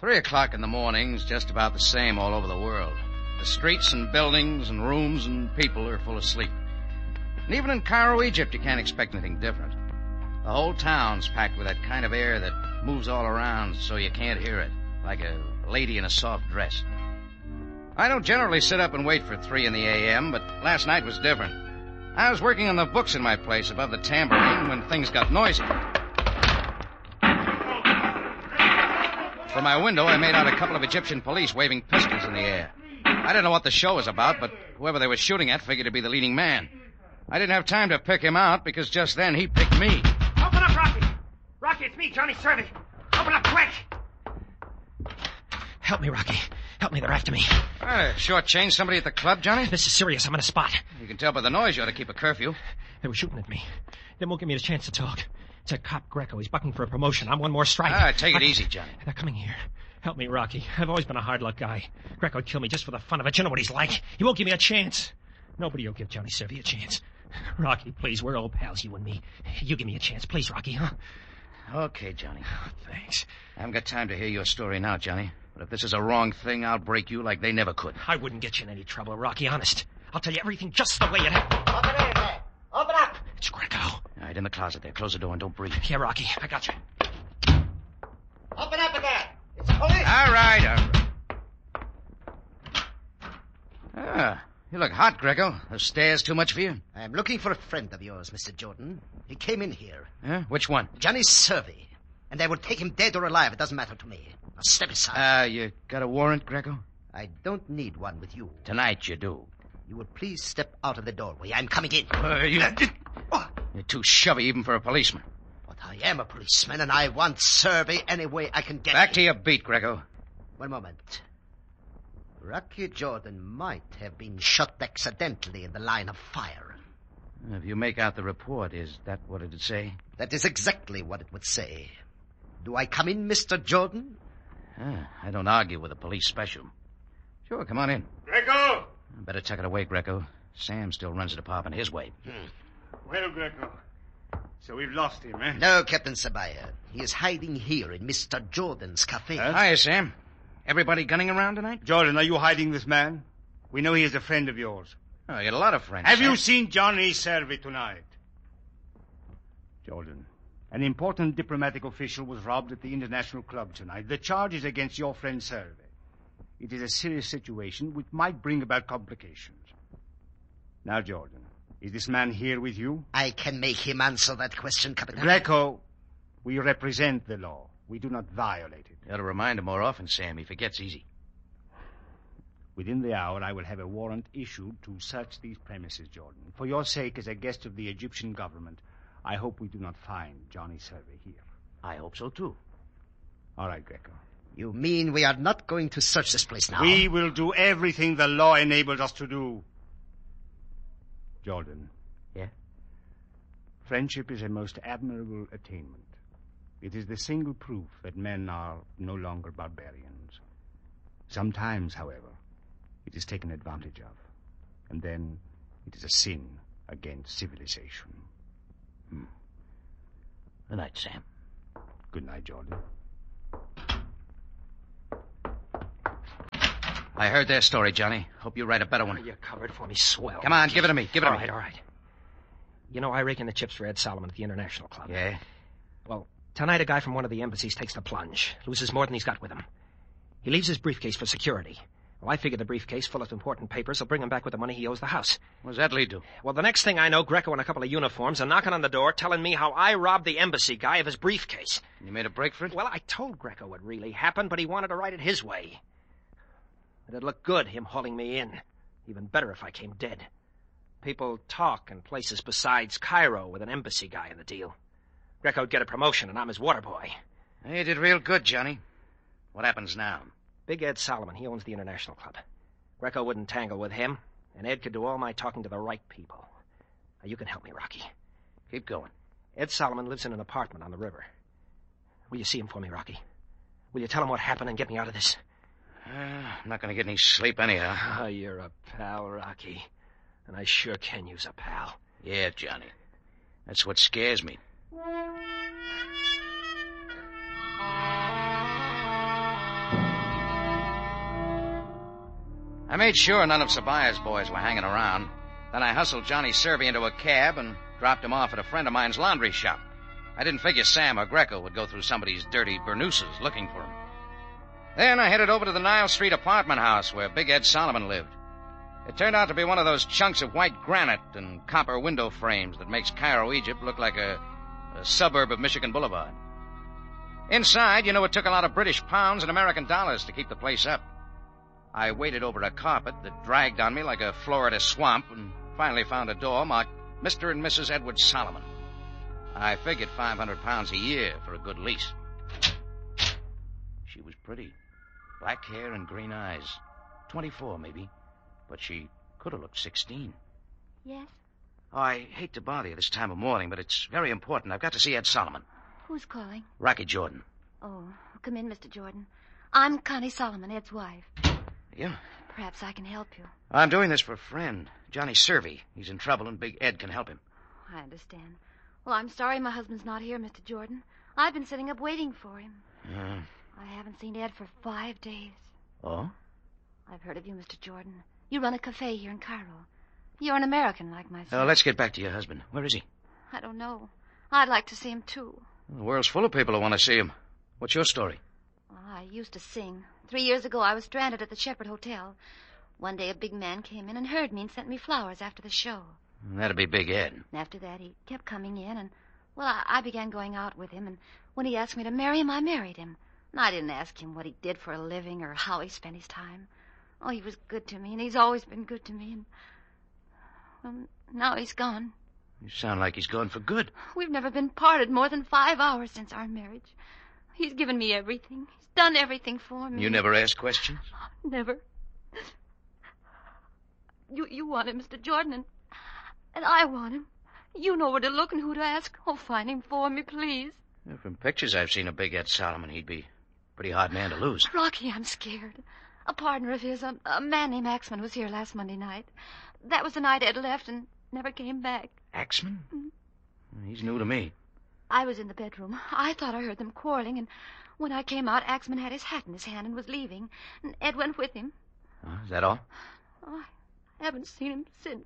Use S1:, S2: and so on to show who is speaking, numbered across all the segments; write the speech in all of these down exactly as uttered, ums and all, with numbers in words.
S1: Three o'clock in the morning's just about the same all over the world. The streets and buildings and rooms and people are full of sleep. And even in Cairo, Egypt, you can't expect anything different. The whole town's packed with that kind of air that moves all around so you can't hear it, like a lady in a soft dress. I don't generally sit up and wait for three in the a m, but last night was different. I was working on the books in my place above the tambourine when things got noisy. From my window, I made out a couple of Egyptian police waving pistols in the air. I didn't know what the show was about, but whoever they were shooting at figured to be the leading man. I didn't have time to pick him out because just then he picked me.
S2: Open up, Rocky! Rocky, it's me, Johnny Servey. Open up quick!
S3: Help me, Rocky. Help me, they're after me.
S1: Uh, shortchanged somebody at the club, Johnny?
S3: This is serious, I'm in a spot.
S1: You can tell by the noise you ought to keep a curfew.
S3: They were shooting at me. They won't give me a chance to talk. It's that cop Greco. He's bucking for a promotion. I'm one more strike.
S1: Ah, take it
S3: I...
S1: easy, Johnny.
S3: They're coming here. Help me, Rocky. I've always been a hard-luck guy. Greco would kill me just for the fun of it. You know what he's like. He won't give me a chance. Nobody will give Johnny Servey a chance. Rocky, please, we're old pals, you and me. You give me a chance, please, Rocky, huh?
S1: Okay, Johnny.
S3: Oh, thanks.
S1: I haven't got time to hear your story now, Johnny. But if this is a wrong thing, I'll break you like they never could.
S3: I wouldn't get you in any trouble, Rocky, honest. I'll tell you everything just the way it happened.
S2: Open up there! Open up!
S3: It's Greco.
S1: All right, in the closet there. Close the door and don't breathe.
S3: Yeah, Rocky, I got you.
S2: Open up there! It's the police!
S1: All right, all right. Ah, you look hot, Greco. The stairs too much for you?
S4: I'm looking for a friend of yours, Mister Jordan. He came in here.
S1: Huh? Which one?
S4: Johnny Servey. And I will take him dead or alive. It doesn't matter to me. Now step aside.
S1: Ah, uh, you got a warrant, Greco?
S4: I don't need one with you.
S1: Tonight you do.
S4: You will please step out of the doorway. I'm coming in.
S1: Uh, you... You're too shovey even for a policeman.
S4: But I am a policeman, and I want Servey any way I can get
S1: Back
S4: him.
S1: to your beat, Greco.
S4: One moment. Rocky Jordan might have been shot accidentally in the line of fire.
S1: If you make out the report, is that what it'd say?
S4: That is exactly what it would say. Do I come in, Mister Jordan?
S1: Ah, I don't argue with a police special. Sure, come on in.
S2: Greco!
S1: Better tuck it away, Greco. Sam still runs the department his way.
S4: Hmm.
S2: Well, Greco, so we've lost him, eh?
S4: No, Captain Sabaya. He is hiding here in Mister Jordan's cafe.
S2: Huh?
S1: Hiya, Sam. Everybody gunning around tonight?
S2: Jordan, are you hiding this man? We know he is a friend of yours.
S1: Oh, you got a lot of friends.
S2: Have
S1: Sam.
S2: you seen Johnny Servey tonight? Jordan, an important diplomatic official was robbed at the International Club tonight. The charge is against your friend Servey. It is a serious situation which might bring about complications. Now, Jordan, is this man here with you?
S4: I can make him answer that question, Captain.
S2: Greco, we represent the law. We do not violate it.
S1: You ought to remind him more often, Sam. He forgets easy.
S2: Within the hour, I will have a warrant issued to search these premises, Jordan. For your sake, as a guest of the Egyptian government, I hope we do not find Johnny Servey here.
S1: I hope so, too.
S2: All right, Greco.
S4: You mean we are not going to search this place now?
S2: We will do everything the law enables us to do. Jordan.
S1: Yeah?
S2: Friendship is a most admirable attainment. It is the single proof that men are no longer barbarians. Sometimes, however, it is taken advantage of. And then it is a sin against civilization.
S1: Hmm. Good night, Sam.
S2: Good night, Jordan.
S1: I heard their story, Johnny. Hope you write a better one.
S3: Oh, you covered for me swell.
S1: Come on, give it to me. Give it
S3: all
S1: to
S3: right,
S1: me.
S3: all right. You know, I rake in the chips for Ed Solomon at the International Club.
S1: Yeah?
S3: Well, tonight a guy from one of the embassies takes the plunge, loses more than he's got with him. He leaves his briefcase for security. Well, I figure the briefcase full of important papers will bring him back with the money he owes the house.
S1: What does that lead to?
S3: Well, the next thing I know, Greco and a couple of uniforms are knocking on the door telling me how I robbed the embassy guy of his briefcase.
S1: You made a break for it?
S3: Well, I told Greco what really happened, but he wanted to write it his way. It'd look good, him hauling me in. Even better if I came dead. People talk in places besides Cairo with an embassy guy in the deal. Greco'd get a promotion, and I'm his water boy.
S1: You did real good, Johnny. What happens now?
S3: Big Ed Solomon, he owns the International Club. Greco wouldn't tangle with him, and Ed could do all my talking to the right people. Now, you can help me, Rocky.
S1: Keep going.
S3: Ed Solomon lives in an apartment on the river. Will you see him for me, Rocky? Will you tell him what happened and get me out of this?
S1: Uh, I'm not going to get any sleep anyhow.
S3: Oh, you're a pal, Rocky. And I sure can use a pal.
S1: Yeah, Johnny. That's what scares me. I made sure none of Sabaya's boys were hanging around. Then I hustled Johnny Servey into a cab and dropped him off at a friend of mine's laundry shop. I didn't figure Sam or Greco would go through somebody's dirty burnouses looking for him. Then I headed over to the Nile Street apartment house where Big Ed Solomon lived. It turned out to be one of those chunks of white granite and copper window frames that makes Cairo, Egypt look like a, a suburb of Michigan Boulevard. Inside, you know, it took a lot of British pounds and American dollars to keep the place up. I waded over a carpet that dragged on me like a Florida swamp and finally found a door marked Mister and Missus Edward Solomon. I figured five hundred pounds a year for a good lease. She was pretty. Black hair and green eyes. twenty-four, maybe. But she could have looked sixteen.
S5: Yes?
S1: Oh, I hate to bother you this time of morning, but it's very important. I've got to see Ed Solomon.
S5: Who's calling?
S1: Rocky Jordan.
S5: Oh, come in, Mister Jordan. I'm Connie Solomon, Ed's wife.
S1: Yeah?
S5: Perhaps I can help you.
S1: I'm doing this for a friend, Johnny Servey. He's in trouble, and Big Ed can help him.
S5: I understand. Well, I'm sorry my husband's not here, Mister Jordan. I've been sitting up waiting for him.
S1: Uh,
S5: I haven't seen Ed for five days.
S1: oh?
S5: I've heard of you, Mister Jordan. You run a cafe here in Cairo. You're an American like myself.
S1: Oh, let's get back to your husband. Where is he?
S5: I don't know. I'd like to see him, too.
S1: The world's full of people who want to see him. What's your story?
S5: Well, I used to sing. Three years ago, I was stranded at the Shepherd Hotel. One day, a big man came in and heard me and sent me flowers after the show.
S1: That'd be Big Ed.
S5: And after that, he kept coming in, and, well, I, I began going out with him, and when he asked me to marry him, I married him. And I didn't ask him what he did for a living or how he spent his time. Oh, he was good to me, and he's always been good to me, and, well, now he's gone.
S1: You sound like he's gone for good.
S5: We've never been parted more than five hours since our marriage. He's given me everything. He's done everything for me.
S1: You never asked questions?
S5: Never. You you want him, Mister Jordan, and, and I want him. You know where to look and who to ask. Oh, find him for me, please.
S1: Yeah, from pictures I've seen of Big Ed Solomon, he'd be a pretty hard man to lose.
S5: Rocky, I'm scared. A partner of his, a, a man named Axman, was here last Monday night. That was the night Ed left and never came back.
S1: Axman?
S5: Mm-hmm.
S1: He's new to me.
S5: I was in the bedroom. I thought I heard them quarreling, and when I came out, Axman had his hat in his hand and was leaving, and Ed went with him.
S1: Oh, is that all?
S5: Oh, I haven't seen him since.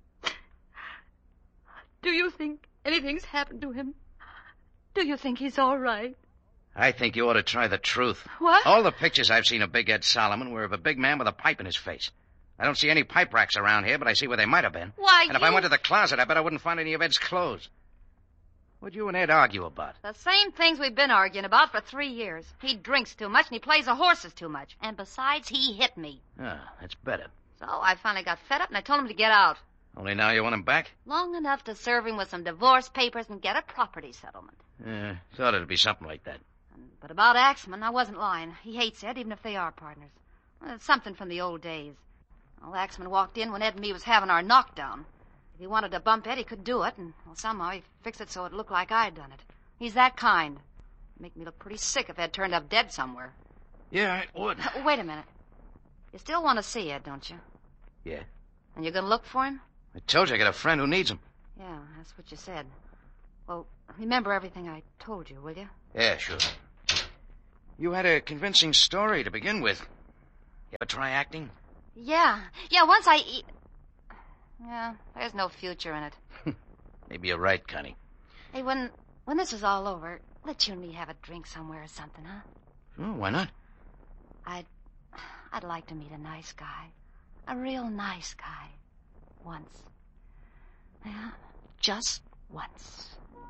S5: Do you think anything's happened to him? Do you think he's all right?
S1: I think you ought to try the truth.
S5: What?
S1: All the pictures I've seen of Big Ed Solomon were of a big man with a pipe in his face. I don't see any pipe racks around here, but I see where they might have been.
S5: Why,
S1: And if
S5: you...
S1: I went to the closet, I bet I wouldn't find any of Ed's clothes. What'd you and Ed argue about?
S6: The same things we've been arguing about for three years. He drinks too much and he plays the horses too much. And besides, he hit me.
S1: Ah, that's better.
S6: So I finally got fed up and I told him to get out.
S1: Only now you want him back?
S6: Long enough to serve him with some divorce papers and get a property settlement.
S1: Yeah, thought it'd be something like that.
S6: But about Axman, I wasn't lying. He hates Ed, even if they are partners. Well, it's something from the old days. Well, Axman walked in when Ed and me was having our knockdown. If he wanted to bump Ed, he could do it, and well, somehow he fixed it so it looked like I'd done it. He's that kind. It'd make me look pretty sick if Ed turned up dead somewhere.
S1: Yeah, it would.
S6: Wait a minute. You still want to see Ed, don't you?
S1: Yeah.
S6: And you're going to look for him?
S1: I told you I got a friend who needs him.
S6: Yeah, that's what you said. Well, remember everything I told you, will you?
S1: Yeah, sure. You had a convincing story to begin with. You ever try acting?
S6: Yeah. Yeah, once I eat... Yeah, there's no future in it.
S1: Maybe you're right, Connie.
S6: Hey, when when this is all over, let you and me have a drink somewhere or something, huh?
S1: Sure, why not?
S6: I'd... I'd like to meet a nice guy. A real nice guy. Once. Yeah, just once.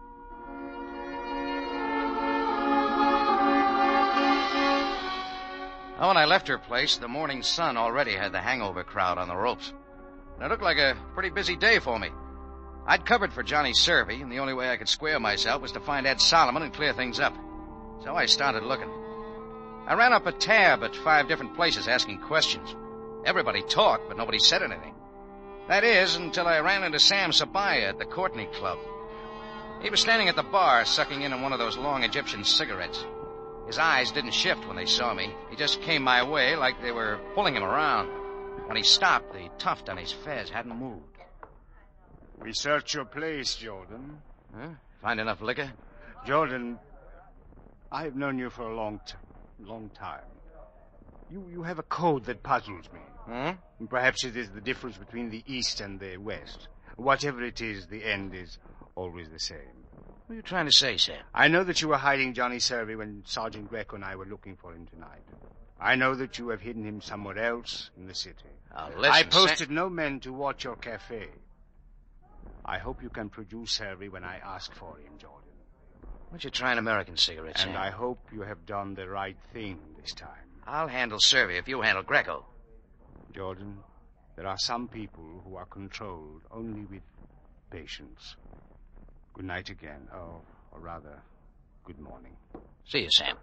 S1: Oh, when I left her place, the morning sun already had the hangover crowd on the ropes. And it looked like a pretty busy day for me. I'd covered for Johnny Servey, and the only way I could square myself was to find Ed Solomon and clear things up. So I started looking. I ran up a tab at five different places asking questions. Everybody talked, but nobody said anything. That is, until I ran into Sam Sabaya at the Courtney Club. He was standing at the bar, sucking in on one of those long Egyptian cigarettes. His eyes didn't shift when they saw me. He just came my way like they were pulling him around. When he stopped, the tuft on his fez hadn't moved.
S2: We search your place, Jordan.
S1: Huh? Find enough liquor?
S2: Jordan, I have known you for a long, t- long time. You, you have a code that puzzles me.
S1: Hmm?
S2: Perhaps it is the difference between the East and the West. Whatever it is, the end is always the same.
S1: What are you trying to say, Sam?
S2: I know that you were hiding Johnny Servey when Sergeant Greco and I were looking for him tonight. I know that you have hidden him somewhere else in the city.
S1: Now, listen,
S2: I posted
S1: Sam...
S2: no men to watch your cafe. I hope you can produce Servey when I ask for him, Jordan.
S1: What you trying American cigarettes,
S2: And
S1: Sam?
S2: I hope you have done the right thing this time.
S1: I'll handle Servey if you handle Greco.
S2: Jordan, there are some people who are controlled only with patience. Good night again. Oh, or rather, good morning.
S1: See you, Sam.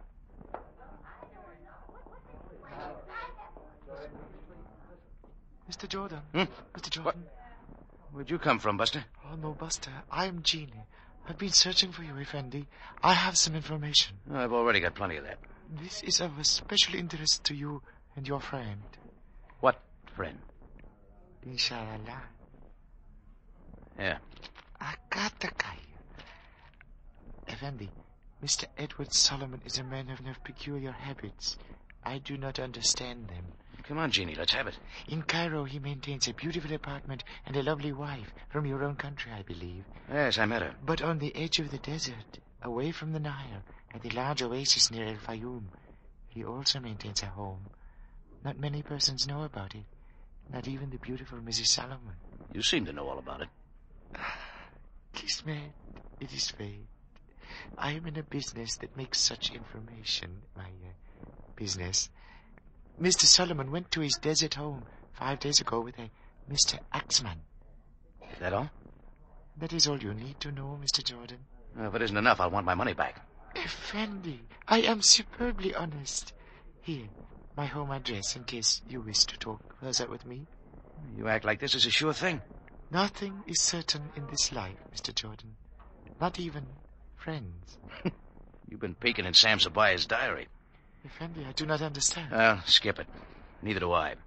S7: Mister Jordan.
S1: Hmm?
S7: Mister Jordan.
S1: What? Where'd you come from, Buster?
S7: Oh, no, Buster. I am Jeannie. I've been searching for you, Effendi. I have some information.
S1: Oh, I've already got plenty of that.
S7: This is of a special interest to you and your friend.
S1: What friend?
S7: Inshallah.
S1: Yeah.
S7: Akatakaya. Effendi, Mister Edward Solomon is a man of, of peculiar habits. I do not understand them.
S1: Come on, Jeannie, let's have it.
S7: In Cairo, he maintains a beautiful apartment and a lovely wife from your own country, I believe.
S1: Yes, I met her.
S7: But on the edge of the desert, away from the Nile, at the large oasis near El Fayoum, he also maintains a home. Not many persons know about it, not even the beautiful Missus Solomon.
S1: You seem to know all about it.
S7: Kismet, it is fate. I am in a business that makes such information my uh, business. Mister Solomon went to his desert home five days ago with a Mister Axman.
S1: Is that all?
S7: That is all you need to know, Mister Jordan.
S1: Uh, if it isn't enough, I'll want my money back.
S7: Effendi, I am superbly honest. Here, my home address in case you wish to talk further with me.
S1: You act like this is a sure thing.
S7: Nothing is certain in this life, Mister Jordan. Not even friends.
S1: You've been peeking in Sam Sabaya's diary.
S7: Effendi, I do not understand.
S1: Well, skip it. Neither do I.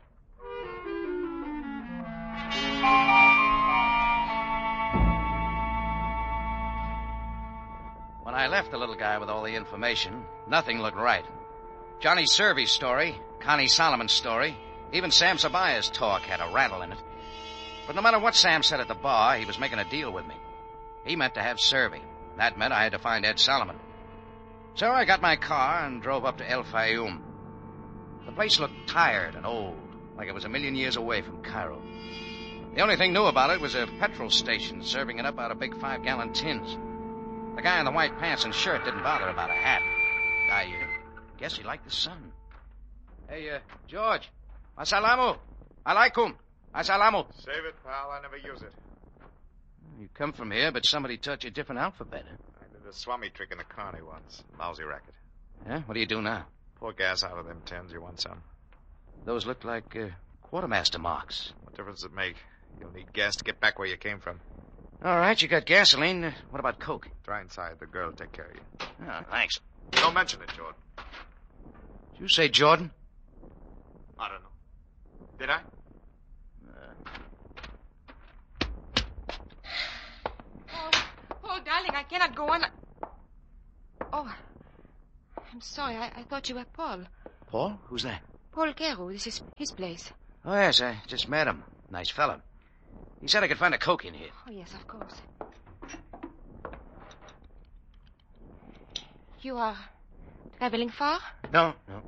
S1: When I left the little guy with all the information, nothing looked right. Johnny Servey's story, Connie Solomon's story, even Sam Sabaya's talk had a rattle in it. But no matter what Sam said at the bar, he was making a deal with me. He meant to have Servey. That meant I had to find Ed Solomon. So I got my car and drove up to El Fayoum. The place looked tired and old, like it was a million years away from Cairo. The only thing new about it was a petrol station serving it up out of big five-gallon tins. The guy in the white pants and shirt didn't bother about a hat. I uh, guess he liked the sun. Hey, uh, George. Assalamu. Alaikum. Assalamu.
S8: Save it, pal. I never use it.
S1: You come from here, but somebody taught you a different alphabet.
S8: I did a swummy trick in the carny once. Lousy racket.
S1: Yeah? What do you do now?
S8: Pour gas out of them tins. You want some?
S1: Those look like uh, quartermaster marks.
S8: What difference does it make? You'll need gas to get back where you came from.
S1: All right, you got gasoline. Uh, what about coke?
S8: Try inside. The girl will take care of you.
S1: Oh, thanks.
S8: Don't mention it, Jordan.
S1: Did you say Jordan?
S8: I don't know. Did I?
S9: Oh, darling, I cannot go on. Oh, I'm sorry. I, I thought you were Paul.
S1: Paul? Who's that?
S9: Paul Carew. This is his place.
S1: Oh, yes, I just met him. Nice fella. He said I could find a coke in here.
S9: Oh, yes, of course. You are traveling far?
S1: No, no.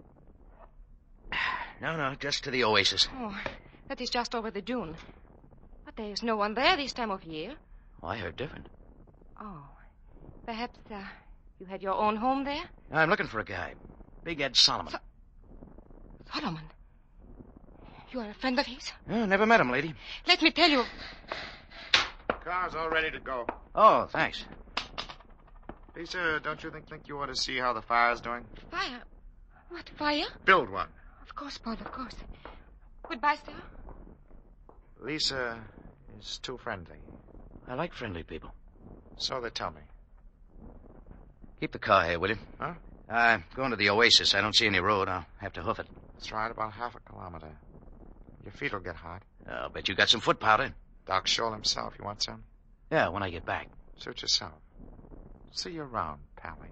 S1: No, no, just to the oasis.
S9: Oh, that is just over the dune. But there is no one there this time of year.
S1: Oh, I heard different.
S9: Oh, perhaps uh, you had your own home there?
S1: I'm looking for a guy. Big Ed Solomon.
S9: So- Solomon? You are a friend of his?
S1: Oh, never met him, lady.
S9: Let me tell you.
S8: Car's all ready to go.
S1: Oh, thanks.
S8: Lisa, don't you think, think you ought to see how the fire's doing?
S9: Fire? What, fire?
S8: Build one.
S9: Of course, Paul, of course. Goodbye, sir.
S8: Lisa is too friendly.
S1: I like friendly people.
S8: So they tell me.
S1: Keep the car here, will you?
S8: Huh?
S1: I'm going to the oasis. I don't see any road. I'll have to hoof it.
S8: It's right about half a kilometer. Your feet will get hot.
S1: I'll bet you got some foot powder.
S8: Doc Scholl himself. You want some?
S1: Yeah, when I get back.
S8: Suit yourself. See you around, Pally.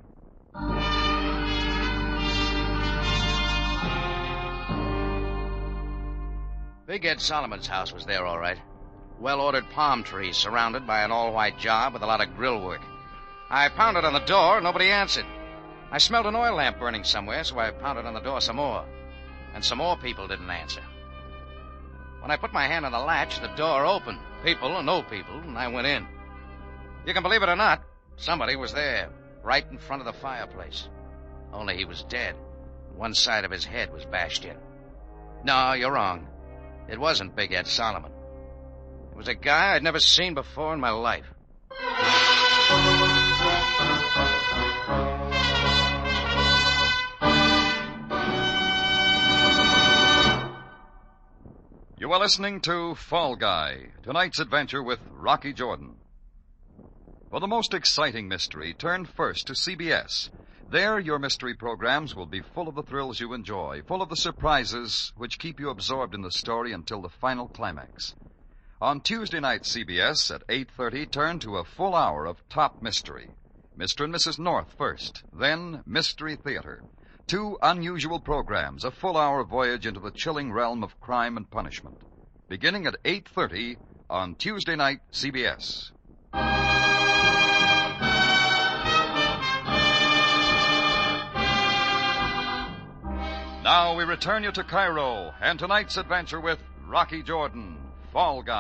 S1: Big Ed Solomon's house was there, all right. Well-ordered palm trees surrounded by an all-white job with a lot of grill work. I pounded on the door, nobody answered. I smelled an oil lamp burning somewhere, so I pounded on the door some more. And some more people didn't answer. When I put my hand on the latch, the door opened. People and no people, and I went in. You can believe it or not, somebody was there, right in front of the fireplace. Only he was dead. One side of his head was bashed in. No, you're wrong. It wasn't Big Ed Solomon. It was a guy I'd never seen before in my life.
S10: You are listening to Fall Guy, tonight's adventure with Rocky Jordan. For the most exciting mystery, turn first to C B S. There, your mystery programs will be full of the thrills you enjoy, full of the surprises which keep you absorbed in the story until the final climax. On Tuesday night, C B S, at eight thirty, turn to a full hour of top mystery. Mister and Missus North first, then Mystery Theater. Two unusual programs, a full hour voyage into the chilling realm of crime and punishment. Beginning at eight thirty on Tuesday night, C B S. Now we return you to Cairo and tonight's adventure with Rocky Jordan, Fall Guy.